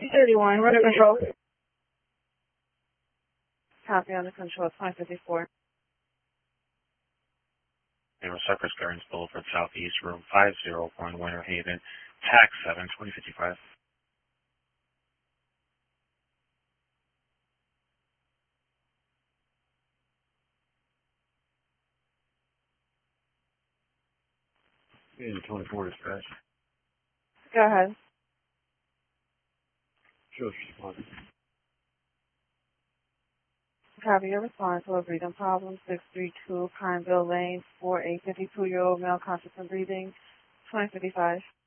31, rudder control. Copy on the control, 2054. Naval Cypress Gardens Boulevard Southeast, room 50, Winter Haven, tax 7, 2055. In 24 dispatch. Go ahead. Shows responding. Copy your response to a breathing problem, 632 Pineville Lane, 4852-year-old male conscious and breathing, 2055.